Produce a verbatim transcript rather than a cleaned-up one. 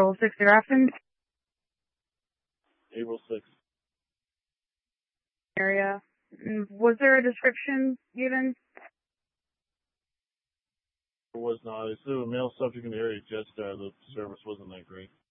April sixth Grafton April sixth. area. Was there a description given? There was not. It's a male subject in the area, Jetstar. The service wasn't that great.